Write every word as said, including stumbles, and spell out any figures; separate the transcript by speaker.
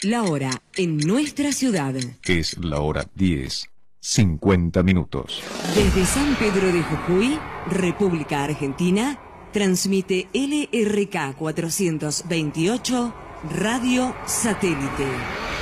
Speaker 1: La hora en nuestra ciudad.
Speaker 2: Es la hora diez, cincuenta minutos.
Speaker 1: Desde San Pedro de Jujuy, República Argentina, transmite L R K cuatrocientos veintiocho Radio Satélite.